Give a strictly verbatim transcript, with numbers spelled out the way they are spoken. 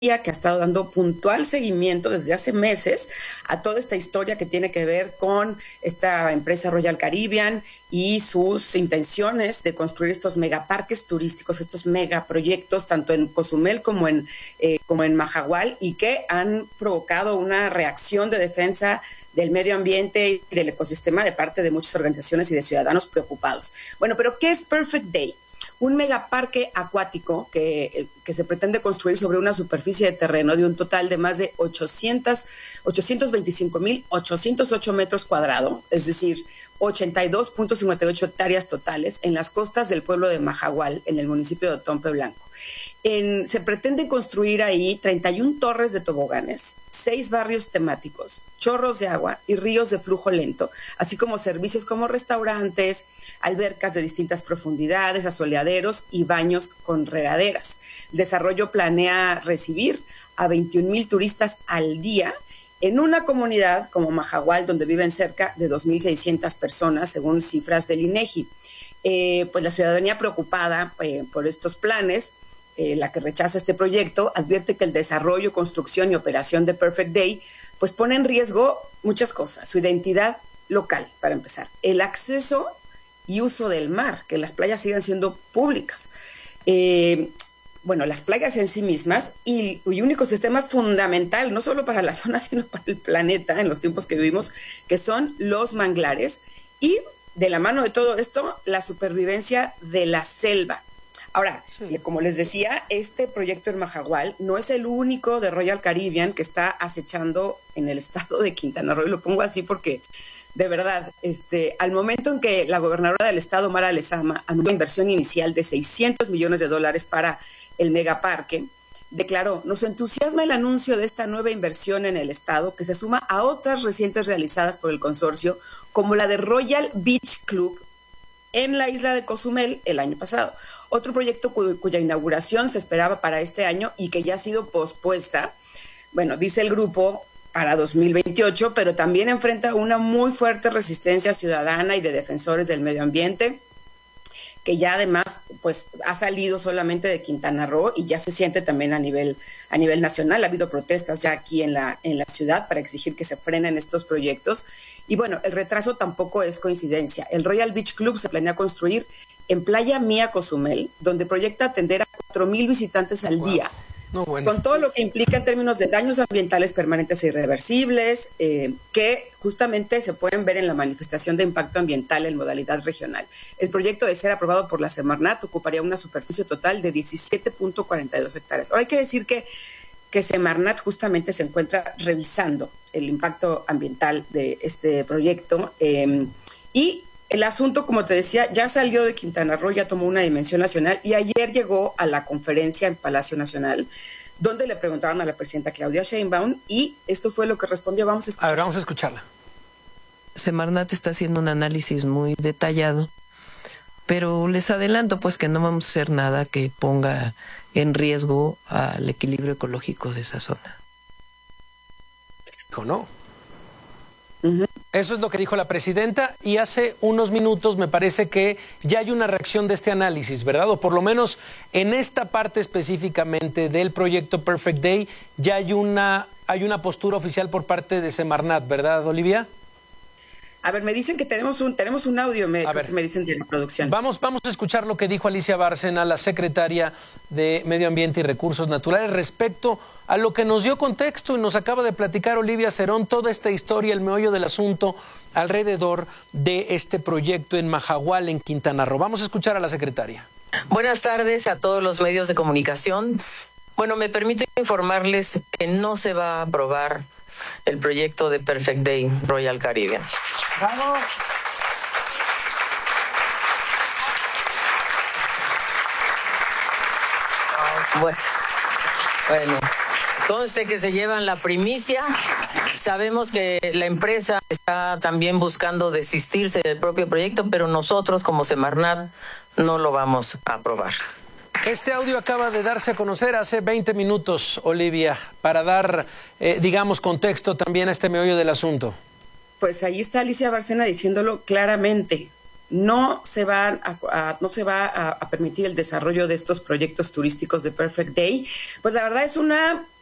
que ha estado dando puntual seguimiento desde hace meses a toda esta historia que tiene que ver con esta empresa Royal Caribbean y sus intenciones de construir estos megaparques turísticos, estos megaproyectos, tanto en Cozumel como en, eh, como en Mahahual, y que han provocado una reacción de defensa del medio ambiente y del ecosistema de parte de muchas organizaciones y de ciudadanos preocupados. Bueno, pero ¿qué es Perfect Day? Un megaparque acuático que, que se pretende construir sobre una superficie de terreno de un total de más de ochocientos veinticinco mil ochocientos ocho metros cuadrados, es decir, ochenta y dos punto cincuenta y ocho hectáreas totales en las costas del pueblo de Mahahual, en el municipio de Otompe Blanco. En, se pretende construir ahí treinta y una torres de toboganes, seis barrios temáticos, chorros de agua y ríos de flujo lento, así como servicios como restaurantes, albercas de distintas profundidades, asoleaderos y baños con regaderas. El desarrollo planea recibir a veintiún mil turistas al día en una comunidad como Mahahual, donde viven cerca de dos mil seiscientas personas, según cifras del INEGI. Eh, pues la ciudadanía preocupada eh, por estos planes, eh, la que rechaza este proyecto, advierte que el desarrollo, construcción y operación de Perfect Day pues pone en riesgo muchas cosas. Su identidad local, para empezar, el acceso y uso del mar, que las playas sigan siendo públicas. Eh, bueno, las playas en sí mismas y, y un ecosistema fundamental, no solo para la zona, sino para el planeta en los tiempos que vivimos, que son los manglares, y de la mano de todo esto, la supervivencia de la selva. Ahora, sí, como les decía, este proyecto en Mahahual no es el único de Royal Caribbean que está acechando en el estado de Quintana Roo, y lo pongo así porque, de verdad, este, al momento en que la gobernadora del estado, Mara Lezama, anunció una inversión inicial de seiscientos millones de dólares para el megaparque, declaró: nos entusiasma el anuncio de esta nueva inversión en el estado, que se suma a otras recientes realizadas por el consorcio, como la de Royal Beach Club en la isla de Cozumel el año pasado. Otro proyecto cuya, cuya inauguración se esperaba para este año y que ya ha sido pospuesta, bueno, dice el grupo, para dos mil veintiocho, pero también enfrenta una muy fuerte resistencia ciudadana y de defensores del medio ambiente, que ya además pues ha salido solamente de Quintana Roo y ya se siente también a nivel, a nivel nacional. Ha habido protestas ya aquí en la, en la ciudad para exigir que se frenen estos proyectos. Y bueno, el retraso tampoco es coincidencia. El Royal Beach Club se planea construir en Playa Mía, Cozumel, donde proyecta atender a cuatro mil visitantes al wow. día. No, bueno. Con todo lo que implica en términos de daños ambientales permanentes e irreversibles, eh, que justamente se pueden ver en la manifestación de impacto ambiental en modalidad regional. El proyecto, de ser aprobado por la Semarnat, ocuparía una superficie total de diecisiete punto cuarenta y dos hectáreas. Ahora hay que decir que, que Semarnat justamente se encuentra revisando el impacto ambiental de este proyecto, eh, y el asunto, como te decía, ya salió de Quintana Roo, ya tomó una dimensión nacional, y ayer llegó a la conferencia en Palacio Nacional, donde le preguntaron a la presidenta Claudia Sheinbaum, y esto fue lo que respondió. Vamos a escuchar. A ver, vamos a escucharla. Semarnat está haciendo un análisis muy detallado, pero les adelanto pues que no vamos a hacer nada que ponga en riesgo al equilibrio ecológico de esa zona. ¿O no? Uh-huh. Eso es lo que dijo la presidenta, y hace unos minutos me parece que ya hay una reacción de este análisis, ¿verdad? O por lo menos en esta parte específicamente del proyecto Perfect Day ya hay una, hay una postura oficial por parte de Semarnat, ¿verdad, Olivia? A ver, me dicen que tenemos un tenemos un audio, me, a ver, me dicen de la producción. Vamos, vamos a escuchar lo que dijo Alicia Bárcena, la secretaria de Medio Ambiente y Recursos Naturales, respecto a lo que nos dio contexto y nos acaba de platicar Olivia Cerón, toda esta historia, el meollo del asunto alrededor de este proyecto en Mahahual, en Quintana Roo. Vamos a escuchar a la secretaria. Buenas tardes a todos los medios de comunicación. Bueno, me permito informarles que no se va a aprobar el proyecto de Perfect Day Royal Caribbean. ¡Bravo! Bueno, bueno, conste que se llevan la primicia. Sabemos que la empresa está también buscando desistirse del propio proyecto, pero nosotros como Semarnat no lo vamos a aprobar. Este audio acaba de darse a conocer hace veinte minutos, Olivia, para dar, eh, digamos, contexto también a este meollo del asunto. Pues ahí está Alicia Bárcena diciéndolo claramente. no se van a, a, no se va a, a permitir el desarrollo de estos proyectos turísticos de Perfect Day, pues la verdad es una